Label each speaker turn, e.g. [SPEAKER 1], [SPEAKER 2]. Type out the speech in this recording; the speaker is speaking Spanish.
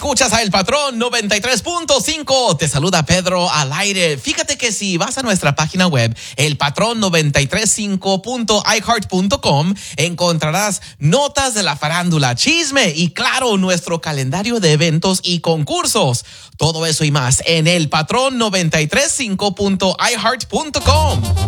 [SPEAKER 1] Escuchas a El Patrón 93.5. Te saluda Pedro al aire. Fíjate que si vas a nuestra página web, elpatrón935.iheart.com, encontrarás notas de la farándula, chisme y, claro, nuestro calendario de eventos y concursos. Todo eso y más en elpatrón935.iheart.com.